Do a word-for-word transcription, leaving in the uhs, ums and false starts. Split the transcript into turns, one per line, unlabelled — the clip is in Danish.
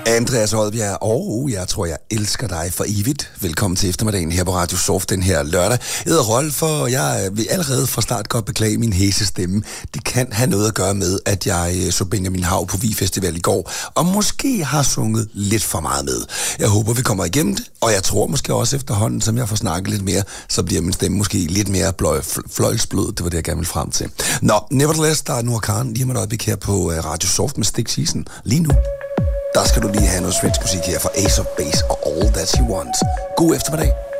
Andreas Oddbjerg, og jeg tror, jeg elsker dig for evigt. Velkommen til eftermiddagen her på Radio Soft den her lørdag. Jeg hedder Rolf, og jeg vil allerede fra start godt beklage min hæse stemme. Det kan have noget at gøre med, at jeg så Benjamin Hav på Vi Festival i går, og måske har sunget lidt for meget med. Jeg håber, vi kommer igennem det, og jeg tror måske også efterhånden, som jeg får snakket lidt mere, så bliver min stemme måske lidt mere bløj, fløjlsblød. Det var det, jeg gerne ville frem til. Nå, nevertheless, der er nu Karen lige med et øjeblik her på Radio Soft med Stick Season. Lige nu. Der skal du lige have noget svensk musik her fra Ace of Base og All That She Wants. God eftermiddag.